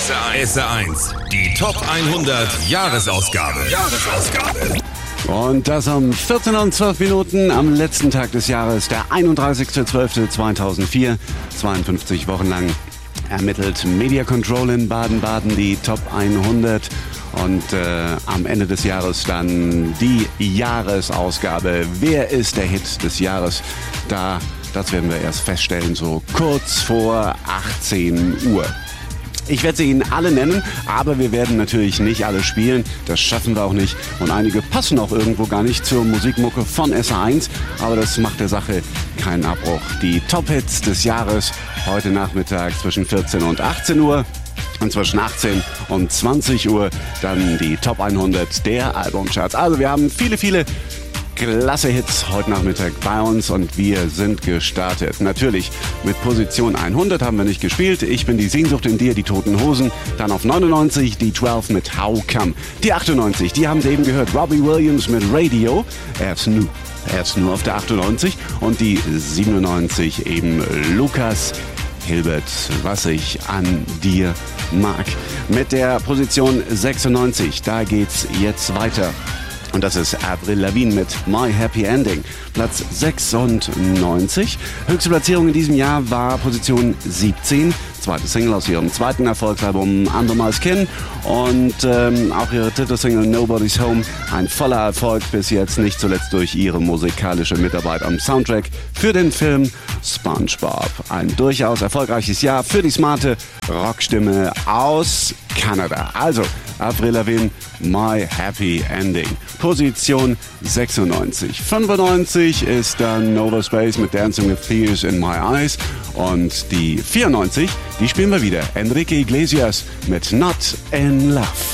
SR1, die Top 100 Jahresausgabe. Und das um 14 und 12 Minuten am letzten Tag des Jahres, der 31.12.2004, 52 Wochen lang ermittelt Media Control in Baden-Baden die Top 100 und am Ende des Jahres dann die Jahresausgabe. Wer ist der Hit des Jahres? Das werden wir erst feststellen, so kurz vor 18 Uhr. Ich werde sie Ihnen alle nennen, aber wir werden natürlich nicht alle spielen. Das schaffen wir auch nicht. Und einige passen auch irgendwo gar nicht zur Musikmucke von SR1. Aber das macht der Sache keinen Abbruch. Die Top-Hits des Jahres heute Nachmittag zwischen 14 und 18 Uhr. Und zwischen 18 und 20 Uhr dann die Top 100 der Albumcharts. Also wir haben viele klasse Hits heute Nachmittag bei uns und wir sind gestartet. Natürlich mit Position 100 haben wir nicht gespielt. Ich bin die Sehnsucht in dir, die Toten Hosen. Dann auf 99 die 12 mit How Come. Die 98, die haben Sie eben gehört. Robbie Williams mit Radio. Er ist nur auf der 98. Und die 97 eben Lukas Hilbert, was ich an dir mag. Mit der Position 96, da geht's jetzt weiter. Und das ist Avril Lavigne mit My Happy Ending. Platz 96. Höchste Platzierung in diesem Jahr war Position 17. Zweite Single aus ihrem zweiten Erfolgsalbum Under My Skin. Und auch ihre dritte Single Nobody's Home. Ein voller Erfolg bis jetzt, nicht zuletzt durch ihre musikalische Mitarbeit am Soundtrack für den Film SpongeBob. Ein durchaus erfolgreiches Jahr für die smarte Rockstimme aus Kanada. Also Avril Lavigne, My Happy Ending. Position 96. 95 ist dann Nova Space mit Dancing with Tears in My Eyes. Und die 94, die spielen wir wieder. Enrique Iglesias mit Not in Love.